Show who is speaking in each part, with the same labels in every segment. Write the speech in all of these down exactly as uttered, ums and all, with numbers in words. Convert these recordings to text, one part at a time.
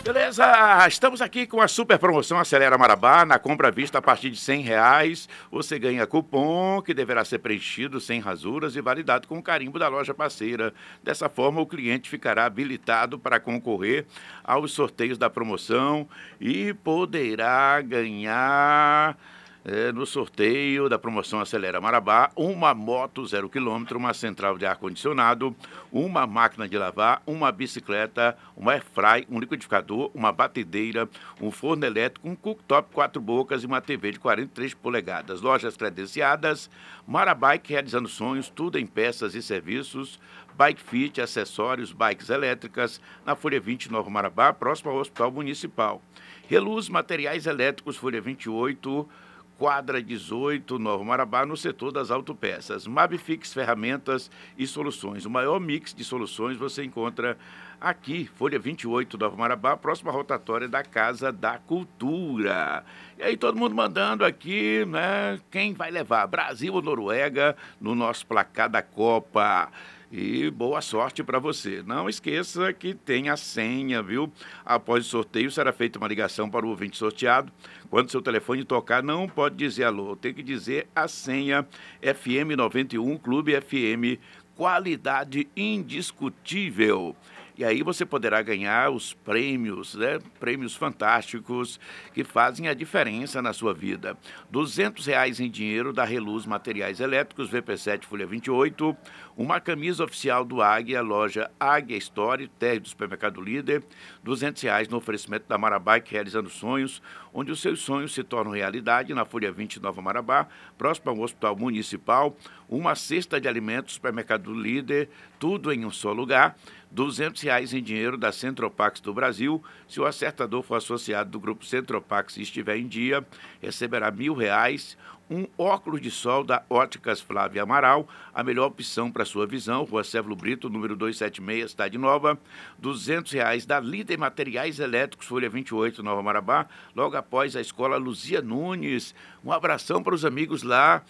Speaker 1: Beleza, estamos aqui com a super promoção Acelera Marabá. Na compra à vista a partir de cem reais, você ganha cupom que deverá ser preenchido sem rasuras e validado com o carimbo da loja parceira. Dessa forma, o cliente ficará habilitado para concorrer aos sorteios da promoção e poderá ganhar... É, no sorteio da promoção Acelera Marabá, uma moto zero quilômetro, uma central de ar-condicionado, uma máquina de lavar, uma bicicleta, uma airfry, um liquidificador, uma batedeira, um forno elétrico, um cooktop quatro bocas e uma T V de quarenta e três polegadas. Lojas credenciadas, Marabike realizando sonhos, tudo em peças e serviços, Bike Fit, acessórios, bikes elétricas, na Folha vinte, Nova Marabá, próximo ao Hospital Municipal. Reluz Materiais Elétricos, Folha vinte e oito, Quadra dezoito, Nova Marabá, no setor das autopeças. Mabfix Ferramentas e Soluções. O maior mix de soluções você encontra aqui, Folha vinte e oito, Nova Marabá, próxima rotatória da Casa da Cultura. E aí todo mundo mandando aqui, né, quem vai levar? Brasil ou Noruega no nosso placar da Copa. E boa sorte para você. Não esqueça que tem a senha, viu? Após o sorteio, será feita uma ligação para o ouvinte sorteado. Quando seu telefone tocar, não pode dizer alô, tem que dizer a senha F M noventa e um, Clube F M, qualidade indiscutível. E aí você poderá ganhar os prêmios, né? Prêmios fantásticos que fazem a diferença na sua vida. duzentos reais em dinheiro da Reluz Materiais Elétricos, V P sete, Folha vinte e oito. Uma camisa oficial do Águia, loja Águia Store, térreo do Supermercado Líder. duzentos reais no oferecimento da Marabike Realizando Sonhos, onde os seus sonhos se tornam realidade, na Folha vinte, Nova Marabá, próximo ao Hospital Municipal. Uma cesta de alimentos, Supermercado Líder, tudo em um só lugar. duzentos reais em dinheiro da Centropax do Brasil. Se o acertador for associado do grupo Centropax e estiver em dia, receberá mil reais. Um óculos de sol da Óticas Flávia Amaral, a melhor opção para sua visão, Rua Sévolo Brito, número duzentos e setenta e seis, Cidade Nova. duzentos reais da Líder Materiais Elétricos, Folha vinte e oito, Nova Marabá, logo após a Escola Luzia Nunes. Um abração para os amigos lá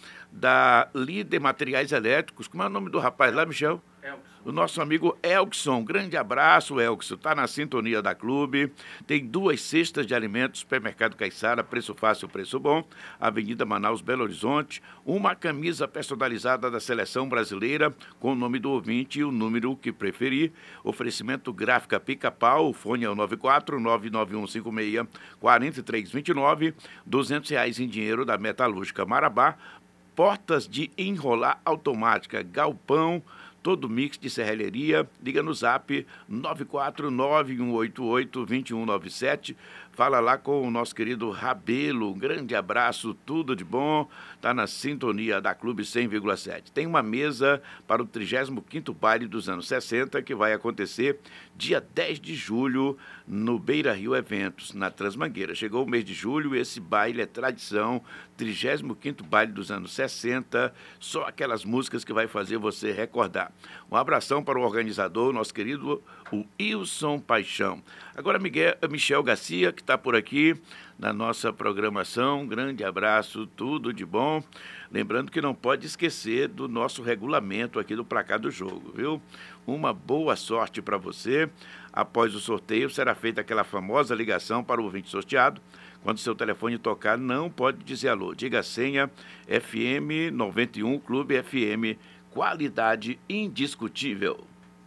Speaker 1: da Líder Materiais Elétricos. Como é o nome do rapaz lá, Michel? O nosso amigo Elkson. Grande abraço, Elkson. Está na sintonia da clube. Tem duas cestas de alimentos, Supermercado Caiçara, preço fácil, preço bom. Avenida Manaus, Belo Horizonte. Uma camisa personalizada da Seleção Brasileira, com o nome do ouvinte e o número que preferir. Oferecimento Gráfica Pica-Pau. O fone é o nove quatro nove nove um cinco seis quatro três dois nove. duzentos reais em dinheiro da Metalúrgica Marabá. Portas de enrolar automática Galpão. Todo mix de serralheria, liga no zap nove quatro nove um oito oito dois um nove sete. Fala lá com o nosso querido Rabelo. Um grande abraço, tudo de bom. Está na sintonia da Clube cem vírgula sete. Tem uma mesa para o trigésimo quinto baile dos anos sessenta, que vai acontecer dia dez de julho no Beira Rio Eventos, na Transmangueira. Chegou o mês de julho, esse baile é tradição, trigésimo quinto baile dos anos sessenta, só aquelas músicas que vai fazer você recordar. Um abração para o organizador, nosso querido o Wilson Paixão. Agora, Miguel, Michel Garcia, que está por aqui na nossa programação. Grande abraço, tudo de bom. Lembrando que não pode esquecer do nosso regulamento aqui do Placar do Jogo, viu? Uma boa sorte para você. Após o sorteio, será feita aquela famosa ligação para o ouvinte sorteado. Quando seu telefone tocar, não pode dizer alô. Diga a senha F M noventa e um, Clube F M, qualidade indiscutível.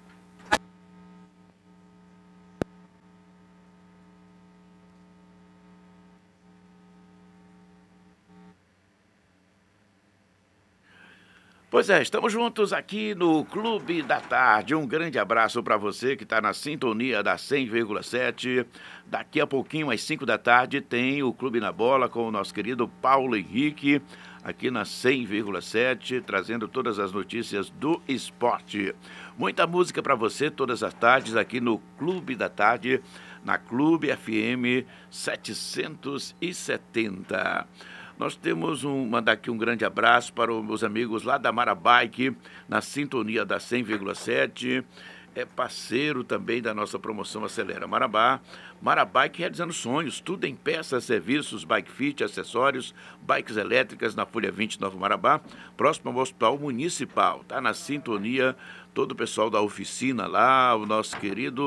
Speaker 1: Pois é, estamos juntos aqui no Clube da Tarde. Um grande abraço para você que está na sintonia da cem vírgula sete. Daqui a pouquinho, às cinco da tarde, tem o Clube na Bola com o nosso querido Paulo Henrique, aqui na cem vírgula sete, trazendo todas as notícias do esporte. Muita música para você todas as tardes aqui no Clube da Tarde, na Clube F M setecentos e setenta. Nós temos um, mandar aqui um grande abraço para os meus amigos lá da Marabike, na sintonia da cem vírgula sete. É parceiro também da nossa promoção Acelera Marabá. Marabike realizando sonhos, tudo em peças, serviços, bike fit, acessórios, bikes elétricas na Folha vinte, Nova Marabá, próximo ao Hospital Municipal. Está na sintonia todo o pessoal da oficina lá, o nosso querido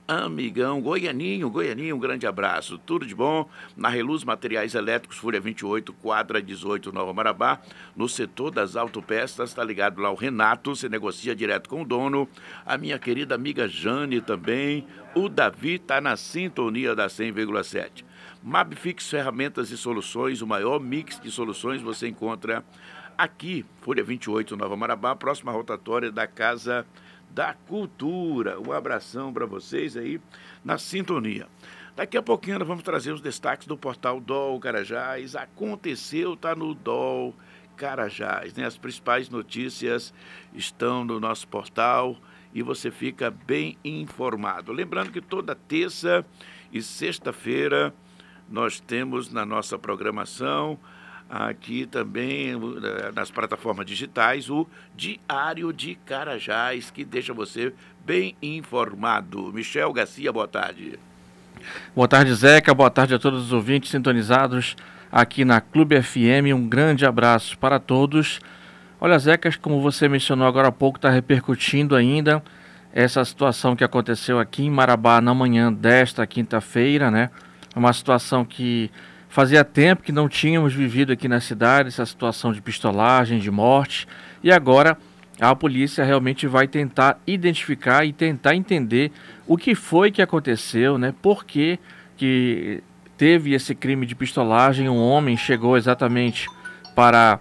Speaker 1: amigão. Goianinho, Goianinho, um grande abraço. Tudo de bom. Na Reluz Materiais Elétricos, Fúria vinte e oito, quadra dezoito, Nova Marabá. No setor das autopeças, está ligado lá o Renato, você negocia direto com o dono. A minha querida amiga Jane também. O Davi está na sintonia da cem vírgula sete. Mabfix Ferramentas e Soluções, o maior mix de soluções você encontra aqui, Fúria vinte e oito, Nova Marabá, próxima rotatória da Casa da Cultura. Um abração para vocês aí na sintonia. Daqui a pouquinho nós vamos trazer os destaques do portal D O L Carajás. Aconteceu, tá no D O L Carajás, né? As principais notícias estão no nosso portal e você fica bem informado. Lembrando que toda terça e sexta-feira nós temos na nossa programação, aqui também nas plataformas digitais, o Diário de Carajás, que deixa você bem informado. Michel Garcia, boa tarde.
Speaker 2: Boa tarde, Zeca. Boa tarde a todos os ouvintes sintonizados aqui na Clube F M. Um grande abraço para todos. Olha, Zeca, como você mencionou agora há pouco, está repercutindo ainda essa situação que aconteceu aqui em Marabá na manhã desta quinta-feira, né? Uma situação que fazia tempo que não tínhamos vivido aqui na cidade, essa situação de pistolagem, de morte, e agora a polícia realmente vai tentar identificar e tentar entender o que foi que aconteceu, né? Por que que teve esse crime de pistolagem. Um homem chegou exatamente para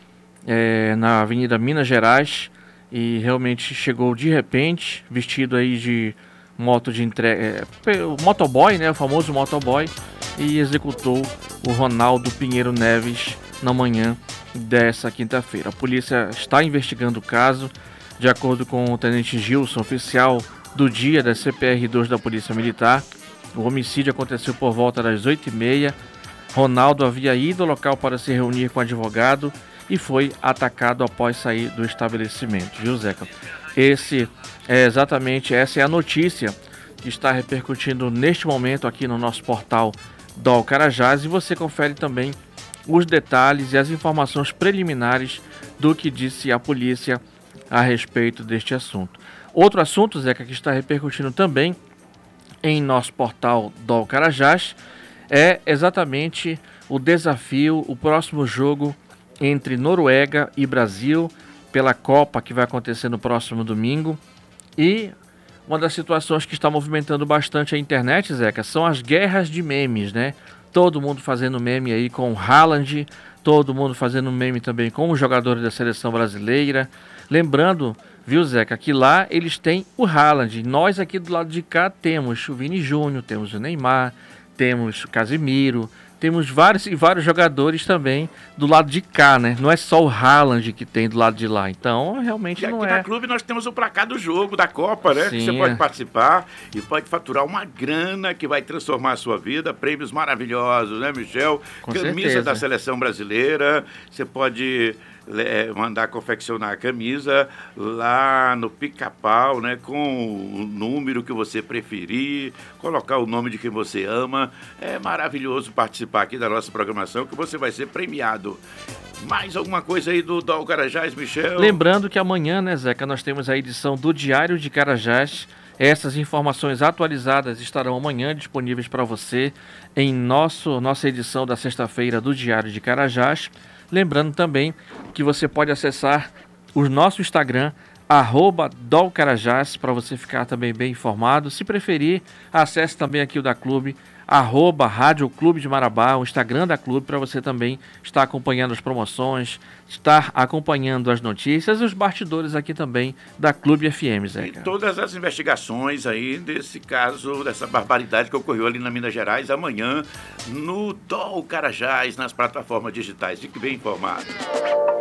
Speaker 2: é, na Avenida Minas Gerais e realmente chegou de repente, vestido aí de moto de entrega, é, o motoboy, né, o famoso motoboy, e executou o Ronaldo Pinheiro Neves na manhã dessa quinta-feira. A polícia está investigando o caso, de acordo com o tenente Gilson, oficial do dia da C P R dois da Polícia Militar. O homicídio aconteceu por volta das oito e meia. Ronaldo havia ido ao local para se reunir com o advogado e foi atacado após sair do estabelecimento, viu, Zeca? Esse é exatamente, essa é a notícia que está repercutindo neste momento aqui no nosso portal D O L Carajás, e você confere também os detalhes e as informações preliminares do que disse a polícia a respeito deste assunto. Outro assunto, Zeca, que está repercutindo também em nosso portal D O L Carajás é exatamente o desafio, o próximo jogo entre Noruega e Brasil pela Copa, que vai acontecer no próximo domingo. E uma das situações que está movimentando bastante a internet, Zeca, são as guerras de memes, né? Todo mundo fazendo meme aí com o Haaland, todo mundo fazendo meme também com os jogadores da seleção brasileira. Lembrando, viu, Zeca, que lá eles têm o Haaland. Nós aqui do lado de cá temos o Vini Júnior, temos o Neymar, temos o Casemiro, temos vários e vários jogadores também do lado de cá, né? Não é só o Haaland que tem do lado de lá. Então, realmente
Speaker 1: e
Speaker 2: não
Speaker 1: aqui
Speaker 2: é.
Speaker 1: na Clube nós temos o placar do jogo, da Copa, né?
Speaker 2: Sim,
Speaker 1: que você pode participar e pode faturar uma grana que vai transformar a sua vida. Prêmios maravilhosos, né, Michel?
Speaker 2: Com
Speaker 1: Camisa
Speaker 2: certeza.
Speaker 1: da Seleção Brasileira. Você pode é, mandar confeccionar a camisa lá no Pica-Pau, né? Com o número que você preferir, colocar o nome de quem você ama. É maravilhoso participar aqui da nossa programação, que você vai ser premiado. Mais alguma coisa aí do D O L Carajás, Michel?
Speaker 2: Lembrando que amanhã, né, Zeca, nós temos a edição do Diário de Carajás. Essas informações atualizadas estarão amanhã disponíveis para você em nosso, nossa edição da sexta-feira do Diário de Carajás. Lembrando também que você pode acessar o nosso Instagram, arroba D O L Carajás, para você ficar também bem informado. Se preferir, acesse também aqui o da Clube, arroba Rádio Clube de Marabá, o Instagram da Clube, para você também estar acompanhando as promoções, estar acompanhando as notícias e os bastidores aqui também da Clube F M, Zeca.
Speaker 1: E todas as investigações aí desse caso, dessa barbaridade que ocorreu ali na Minas Gerais, amanhã no D O L Carajás, nas plataformas digitais. Fique bem informado.